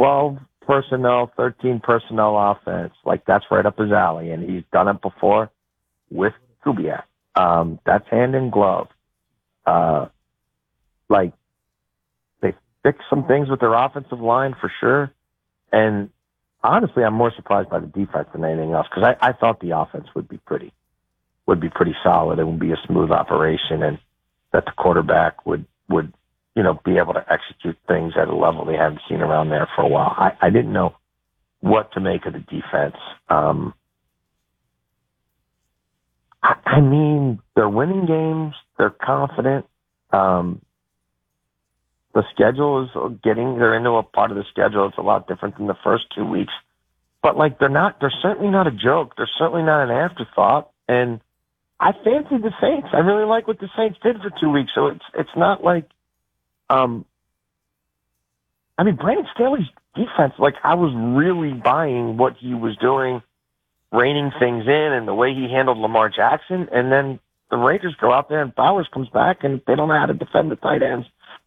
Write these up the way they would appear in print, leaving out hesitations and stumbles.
12 personnel, 13 personnel offense, like that's right up his alley, and he's done it before with Kubiak. That's hand in glove. Like they fixed some things with their offensive line for sure, and honestly, I'm more surprised by the defense than anything else because I thought the offense would be pretty solid. It would be a smooth operation, and that the quarterback would be able to execute things at a level they haven't seen around there for a while. I didn't know what to make of the defense. I mean, they're winning games. They're confident. The schedule is they're into a part of the schedule. It's a lot different than the first 2 weeks, but like they're certainly not a joke. They're certainly not an afterthought. And I fancied the Saints. I really like what the Saints did for 2 weeks. So it's not like, I mean, Brandon Staley's defense, like I was really buying what he was doing, reining things in and the way he handled Lamar Jackson. And then the Raiders go out there and Bowers comes back and they don't know how to defend the tight ends.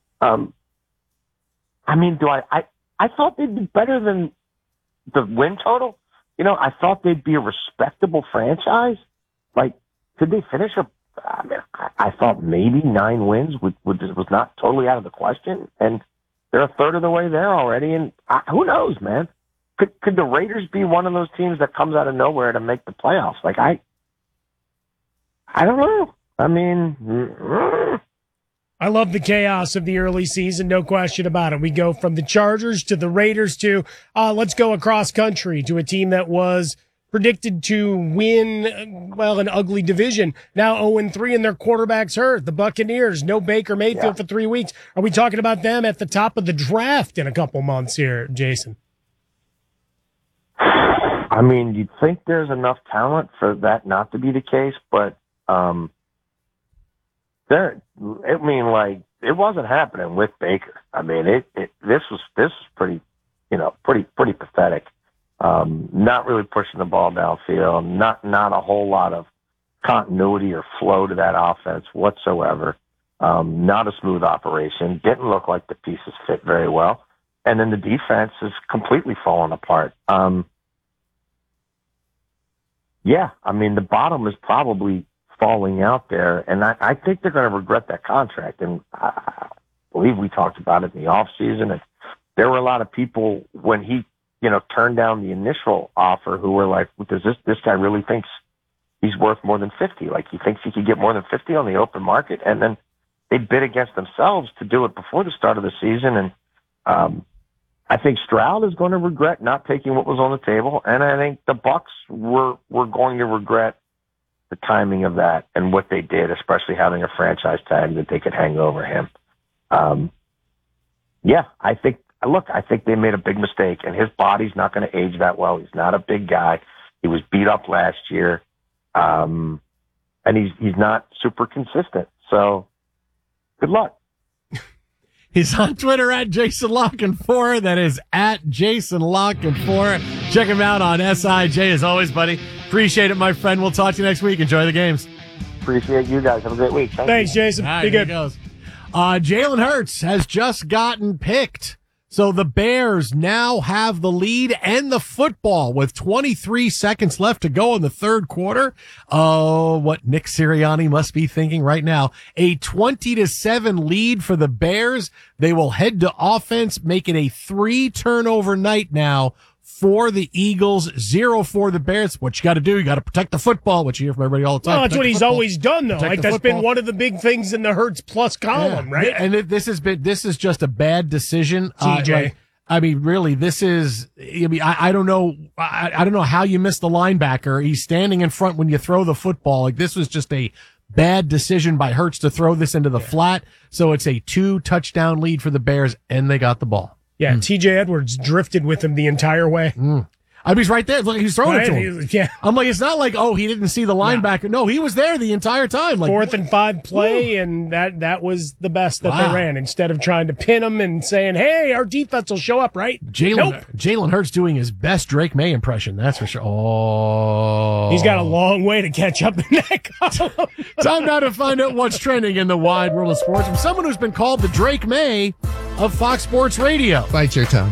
I mean, I thought they'd be better than the win total. You know, I thought they'd be a respectable franchise. Like, could they finish I thought maybe 9 wins was not totally out of the question. And they're a third of the way there already. And who knows, man? Could the Raiders be one of those teams that comes out of nowhere to make the playoffs? Like, I don't know. I mean, I love the chaos of the early season, no question about it. We go from the Chargers to the Raiders to let's go across country to a team that was predicted to win, an ugly division. Now 0-3 and their quarterback's hurt. The Buccaneers, no Baker Mayfield for 3 weeks. Are we talking about them at the top of the draft in a couple months here, Jason? I mean, you'd think there's enough talent for that not to be the case, but it wasn't happening with Baker. I mean, this was pretty pathetic. Not really pushing the ball downfield, not a whole lot of continuity or flow to that offense whatsoever. Not a smooth operation. Didn't look like the pieces fit very well. And then the defense is completely falling apart. I mean, the bottom is probably falling out there, and I think they're going to regret that contract. And I believe we talked about it in the offseason, and there were a lot of people when he, turned down the initial offer who were like, does this guy really thinks he's worth more than 50? Like, he thinks he could get more than 50 on the open market? And then they bid against themselves to do it before the start of the season. And I think Stroud is going to regret not taking what was on the table, and I think the Bucs were going to regret the timing of that and what they did, especially having a franchise tag that they could hang over him. I think they made a big mistake, and his body's not going to age that well. He's not a big guy. He was beat up last year, and he's not super consistent. So, good luck. He's on Twitter at Jason Locken4. That is at Jason Locken4. Check him out on SIJ as always, buddy. Appreciate it, my friend. We'll talk to you next week. Enjoy the games. Appreciate you guys. Have a great week. Thanks, Jason. Be good. Goes. Jalen Hurts has just gotten picked. So the Bears now have the lead and the football with 23 seconds left to go in the third quarter. Oh, what Nick Sirianni must be thinking right now. A 20-7 lead for the Bears. They will head to offense, make it a 3-turnover night now for the Eagles, 0 for the Bears. What you got to do, you got to protect the football, which you hear from everybody all the time. Well, that's what he's always done, though. Like, that's been one of the big things in the Hurts Plus column, right? And this is just a bad decision. TJ. I mean, really, this is, I don't know. I don't know how you miss the linebacker. He's standing in front when you throw the football. Like, this was just a bad decision by Hurts to throw this into the flat. So it's a 2-touchdown lead for the Bears, and they got the ball. Yeah, TJ Edwards drifted with him the entire way. I mean, he's right there. Look, he's throwing it to him. Yeah. I'm like, it's not like, he didn't see the linebacker. No, he was there the entire time. Like 4th and 5 play, and that was the best that they ran. Instead of trying to pin him and saying, hey, our defense will show up, right? Jalen Hurts doing his best Drake May impression, that's for sure. Oh. He's got a long way to catch up in that column. Time now to find out what's trending in the wide world of sports from someone who's been called the Drake May of Fox Sports Radio. Bite your tongue.